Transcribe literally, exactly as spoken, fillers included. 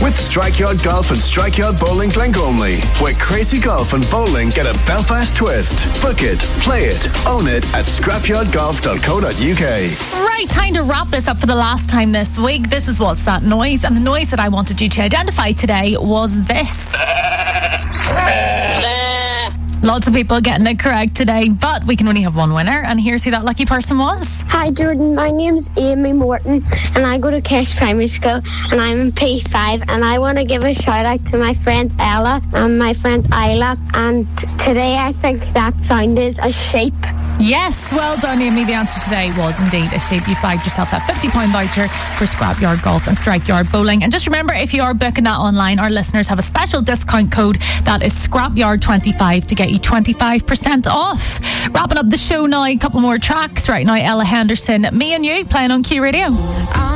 with Strikeyard Golf and Strikeyard Bowling Glengormley, where crazy golf and bowling get a Belfast twist. Book it, play it, own it at scrapyard golf dot co dot uk. Right, time to wrap this up for the last time this week. This is What's That Noise? And the noise that I wanted you to identify today was this. Lots of people getting it correct today, but we can only have one winner, and here's who that lucky person was. Hi Jordan, my name's Amy Morton and I go to Kesh Primary School and I'm in P five, and I want to give a shout out to my friend Ella and my friend Isla, and today I think that sound is a sheep. Yes, well done, Amy. The answer today was indeed a sheep. You've bagged yourself that fifty pound voucher for Scrapyard Golf and Strikeyard Bowling. And just remember, if you are booking that online, our listeners have a special discount code that is Scrapyard twenty-five to get you twenty-five percent off. Wrapping up the show now, a couple more tracks. Right now, Ella Henderson, Me and You, playing on Q Radio.